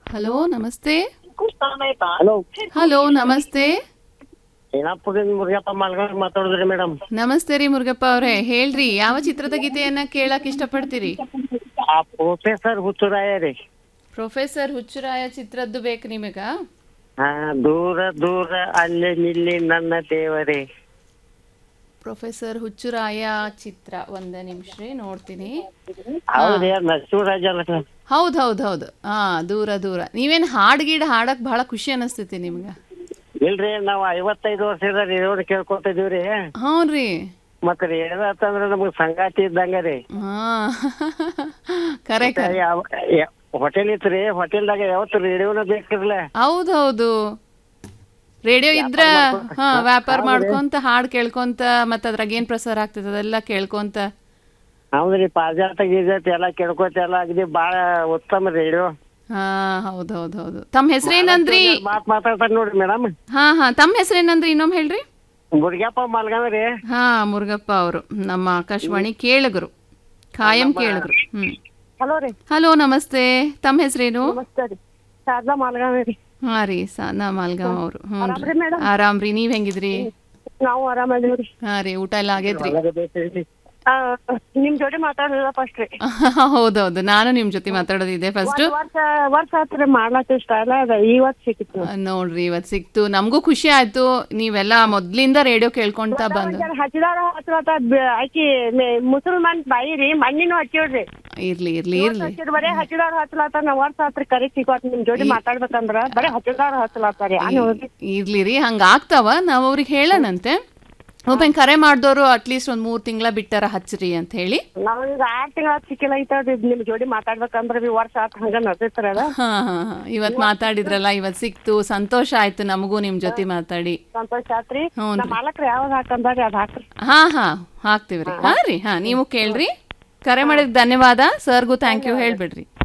Hello ನಮಸ್ತೆ. Hello hello ನಮಸ್ತೆ. ಏನಾಪುರದಿಂದ ಮುರುಗಪ್ಪ ಮಾಲ್ಗಾರ್ ಮಾತಾಡಿದ್ರಿ ಮೇಡಮ್. ನಮಸ್ತೆ ರೀ ಮುರುಗಪ್ಪ ಅವರೇ, ಹೇಳ್ರಿ ಯಾವ ಚಿತ್ರದ ಗೀತೆಯನ್ನ ಕೇಳಕ್ ಇಷ್ಟಪಡ್ತೀರಿ? ಆ ಪ್ರೊಫೆಸರ್ ಹುಚ್ಚುರಾಯ ರೀ. ಪ್ರೊಫೆಸರ್ ಹುಚ್ಚುರಾಯ ಚಿತ್ರದ್ದು ಬೇಕು ನಿಮಗ? ಹಾ, ದೂರ ದೂರ ಅಲ್ಲೇ ನಿಲ್ಲಿ ನನ್ನ ದೇವರೇ. ಪ್ರೊಫೆಸರ್ ಹುಚ್ಚುರಾಯ ಚಿತ್ರ, ಒಂದ ನಿಮಿಷ ರೀ ನೋಡ್ತೀನಿ. ಹೌದೇ ನರಸಿಂಹರಾಜ ಅಲ್ಲ ಸರ್? ಹೌದ್ ಹೌದ್ ಹೌದು. ಹಾ, ದೂರ ದೂರ. ನೀವೇನ್ ಹಾಡ್ ಗೀಡ್ ಹಾಡಕ್ ಬಹಳ ಖುಷಿ ಅನಿಸ್ತೈತಿ ನಿಮ್ಗ? ಇಲ್ರಿ, ನಾವ್ 55 ವರ್ಷದ ರೇಡಿಯೋ ಕೇಳ್ಕೊತಿದೀವ್ರಿ. ಹೌನ್ರಿ. ಮತ್ತ ರೇಡಿಯೋ ಅಂತಂದ್ರ ನಮಗ್ ಸಂಗಾತಿ ಇದ್ದಂಗ ರೀ. ಹಾ ಕರೆ ಕರೆ. ಹೋಟೆಲ್ ಇತ್ರಿ, ಹೋಟೆಲ್ದಾಗ ಯಾವತ್ತು ರೇಡಿಯೋನ ಬೇಕಿರ್ಲ. ಹೌದ್ ಹೌದು. ರೇಡಿಯೋ ಇದ್ರ ಹಾ ವ್ಯಾಪಾರ ಮಾಡ್ಕೊಂತ ಹಾಡ್ ಕೇಳ್ಕೊಂತ ಮತ್ತ ಅದ್ರಾಗ ಏನ್ ಪ್ರಸಾರ ಆಗ್ತದ ಅದೆಲ್ಲ ಕೇಳ್ಕೊಂತ. ಹೌದ್ರಿ, ಪಾಜಾತ ಗೀಜಾತ ಎಲ್ಲ ಕೇಳ್ಕೊತ ಎಲ್ಲ ಅಗದಿ ಬಾಳ ಉತ್ತಮ ರೇಡಿಯೋ. ಹಾ ಹೌದ್ ಹೌದ್ ಹೌದು. ತಮ್ಮ ಹೆಸರೇನಂದ್ರಿ? ಮಾತಾಡ್ತಾರ ನೋಡ್ರಿ ಮೇಡಮ್. ಹಾ ಹಾ, ತಮ್ಮ ಹೆಸರೇನಂದ್ರಿ ಇನ್ನೊಮ್ಮೆ ಹೇಳ್ರಿ. ಮುರುಗಪ್ಪ ಮಾಲ್ಗಾಂವ್ ರೀ. ಹಾ, ಮುರುಗಪ್ಪ ಅವರು ನಮ್ಮ ಆಕಾಶವಾಣಿ ಕೇಳಗರು, ಖಾಯಂ ಕೇಳಗರು. ಹಲೋ ರೀ. ಹಲೋ ನಮಸ್ತೆ. ತಮ್ಮ ಹೆಸರೇನು? ನಮಸ್ತೆ ರೀ, ಶಾರದಾ ಮಾಲ್ಗಾಂವ್ ರೀ. ಹಾ ರೀ, ಸಾನಾ ಮಾಲ್ಗಾಂವ್ ಅವರು. ಆರಾಮ್ರಿ ಮೇಡಮ್? ಆರಾಮ್ರಿ, ನೀವ್ ಹೆಂಗಿದ್ರಿ? ನಾವು ಆರಾಮದೀವ್ರಿ. ಹಾ ರೀ, ಊಟ ಎಲ್ಲ ಆಗೇತ್ರಿ? ನಿಮ್ ಜೋಡಿ ಮಾತಾಡೋದ ಫಸ್ಟ್ ರೀ. ಹೌದೌದು, ನಾನು ನಿಮ್ ಜೊತೆ ಮಾತಾಡೋದಿದೆ ಫಸ್ಟ್. ವರ್ಷ ಆತ್ರಿ ಮಾಡ್ಲಾಕ ಇಷ್ಟ ಅಲ್ಲ, ಇವತ್ ಸಿಕ್ಕಿತ್ತು ನೋಡ್ರಿ, ಇವತ್ ಸಿಕ್ತು. ನಮಗೂ ಖುಷಿ ಆಯ್ತು. ನೀವೆಲ್ಲ ಮೊದ್ಲಿಂದ ರೇಡಿಯೋ ಕೇಳ್ಕೊಂತ ಬಂದು ಹಚ್ಚಿದಾರ ಆಕಿ ಮುಸಲ್ಮಾನ್ ಬಾಯಿ ರೀ, ಮಣ್ಣಿನೂ ಹಚ್ಚಿವ್ರಿ. ಇರ್ಲಿ ಇರ್ಲಿ ಇರ್ಲಿ. ಬರೇ ಹಚ್ಚಿದಾರ ಹಚ್ಚಲಾತ, ನಾವ್ ವರ್ಷ ಆತ್ರಿ ಕರೆ ಸಿಗೋತ್ ನಿಮ್ ಜೋಡಿ ಮಾತಾಡ್ಬೇಕಂದ್ರ ಬರೇ ಹಚ್ಚಿದಾರ ಹಚ್ಚಲಾತಾರಿ. ಇರ್ಲಿ ರೀ, ಹಂಗ ಆಗ್ತಾವ. ನಾವ್ ಅವ್ರಿಗೆ ಹೇಳನಂತೆ, ಒಬ್ಬನ್ ಕರೆ ಮಾಡ್ದವ್ರು ಅಟ್ಲೀಸ್ಟ್ ಒಂದ್ 3 ತಿಂಗಳ ಬಿಟ್ಟಾರ ಹಚ್ಚ್ರಿ ಅಂತ ಹೇಳಿ. ನಾವೀಗ 6 ತಿಂಗಳ ಸಿಕ್ಕಿಲ್ಲ ಐತವ್ರಿ ನಿಮ್ ಜೋಡಿ ಮಾತಾಡ್ಬೇಕಂದ್ರ ವರ್ಷ ಆತ್ ಹಂಗ ನಡ್ದಿರ್ತಾರ. ಹಾ ಹಾ ಹಾ, ಇವತ್ ಮಾತಾಡಿದ್ರಲ್ಲ, ಇವತ್ ಸಿಕ್ತು, ಸಂತೋಷ ಆಯ್ತು ನಮಗೂ ನಿಮ್ ಜೊತೆ ಮಾತಾಡಿ. ಸಂತೋಷ ಆತ್ರಿ. ನಮ್ಮ ಮಾಲಕ್ರ ಯಾವ್ದು ಹಾಕಂದ್ರಿ ಅದ್ ಹಾಕ್ರಿ. ಹಾ ಹಾ, ಹಾಕ್ತಿವ್ರಿ. ಹಾ ರೀ, ಹಾ ನೀವು ಕೇಳ್ರಿ. ಕರೆ ಮಾಡಿದ ಧನ್ಯವಾದ. ಸರ್ಗೂ ಥ್ಯಾಂಕ್ ಯು ಹೇಳ್ಬಿಡ್ರಿ.